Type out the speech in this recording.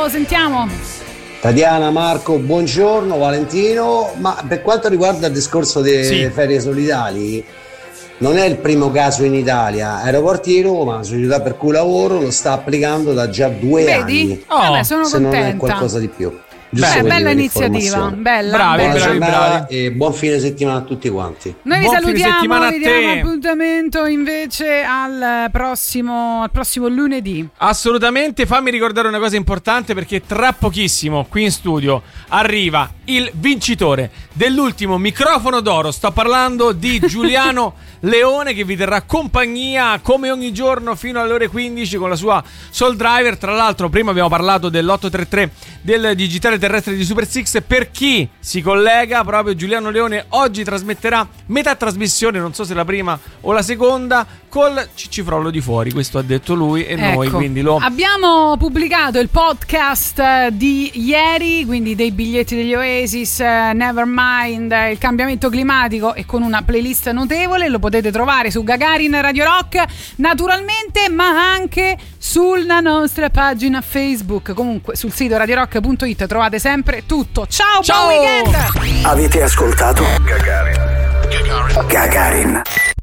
Ciao, sentiamo. Tatiana, Marco, buongiorno. Valentino, ma per quanto riguarda il discorso delle ferie solidali, non è il primo caso in Italia. Aeroporti di Roma, società per cui lavoro, lo sta applicando da già 2 anni. Vabbè, sono se contenta. non è qualcosa di più. Bella iniziativa, bella. Bravi. E buon fine settimana a tutti quanti. Noi vi salutiamo, vi diamo appuntamento invece al prossimo lunedì. Assolutamente, fammi ricordare una cosa importante, perché tra pochissimo qui in studio arriva il vincitore dell'ultimo microfono d'oro. Sto parlando di Giuliano Leone, che vi terrà compagnia come ogni giorno fino alle ore 15 con la sua Soul Driver. Tra l'altro prima abbiamo parlato dell'833 del digitale terrestre di Super Six. Per chi si collega, proprio Giuliano Leone oggi trasmetterà metà trasmissione, non so se la prima o la seconda, col Ciccifrollo di fuori. Questo ha detto lui e noi quindi abbiamo pubblicato il podcast di ieri, quindi dei biglietti degli Oasis, Nevermind, il cambiamento climatico, e con una playlist notevole. Lo potete trovare su Gagarin Radio Rock naturalmente, ma anche sulla nostra pagina Facebook. Comunque sul sito radiorock.it trovate sempre tutto. Ciao. Buon weekend. Avete ascoltato Gagarin.